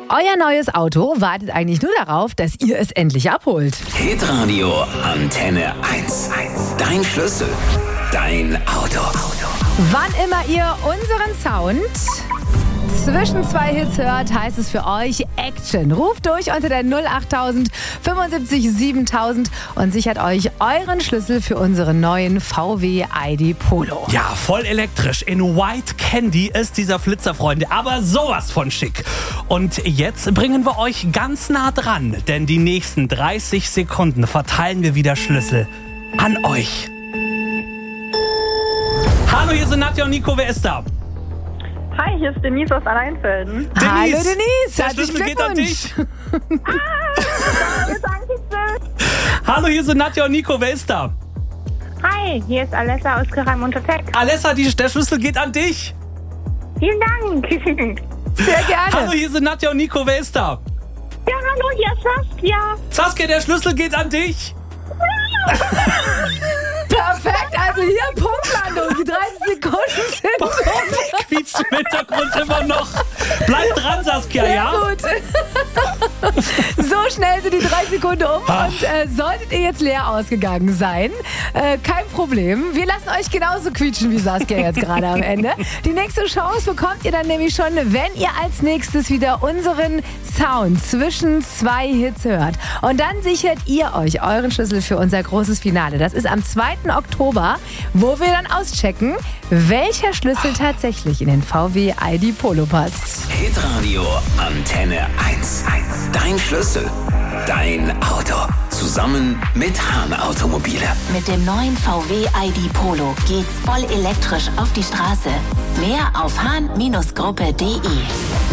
Euer neues Auto wartet eigentlich nur darauf, dass ihr es endlich abholt. Hitradio Antenne 1. Dein Schlüssel. Dein Auto. Wann immer ihr unseren Sound zwischen zwei Hits hört, heißt es für euch Action. Ruft durch unter der 08000 75 7000 und sichert euch euren Schlüssel für unseren neuen VW ID Polo. Ja, voll elektrisch. In White Candy ist dieser Flitzer, Freunde, aber sowas von schick. Und jetzt bringen wir euch ganz nah dran, denn die nächsten 30 Sekunden verteilen wir wieder Schlüssel an euch. Hallo, hier sind Nadja und Nico, wer ist da? Hi, hier ist Denise aus Alleinfelden. Hallo Denise, der herzlichen Schlüssel geht an Glückwunsch. dich. Danke schön. Hallo, hier sind Nadja und Nico, wer ist da? Hi, hier ist Alessa aus Kerammontatek. Alessa, der Schlüssel geht an dich. Vielen Dank. Sehr gerne. Hallo, hier sind Nadja und Nico, wer ist da? Ja, hallo, hier ist Saskia. Saskia, der Schlüssel geht an dich. Perfekt, also hier Punktlandung. Die 30 Sekunden sind um. Quietscht im Hintergrund immer noch. Bleib dran, Saskia, Sehr ja? gut. So schnell sind die 3 Sekunden um und solltet ihr jetzt leer ausgegangen sein, kein Problem. Wir lassen euch genauso quietschen wie Saskia jetzt gerade am Ende. Die nächste Chance bekommt ihr dann nämlich schon, wenn ihr als nächstes wieder unseren Sound zwischen zwei Hits hört. Und dann sichert ihr euch euren Schlüssel für unser großes Finale. Das ist am 2. Oktober, wo wir dann auschecken, welcher Schlüssel tatsächlich in den VW ID Polo passt. Hitradio Antenne 1. Dein Schlüssel. Dein Auto. Zusammen mit Hahn Automobile. Mit dem neuen VW ID Polo geht's voll elektrisch auf die Straße. Mehr auf hahn-gruppe.de.